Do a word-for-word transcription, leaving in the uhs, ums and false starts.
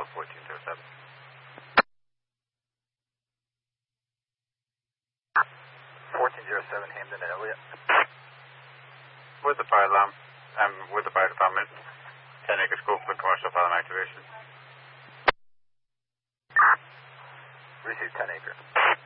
fourteen zero seven. fourteen zero seven, Hamden and Elliott. With the fire alarm. I'm with the fire department. ten acre scope for commercial fire alarm activation. Receive ten acre.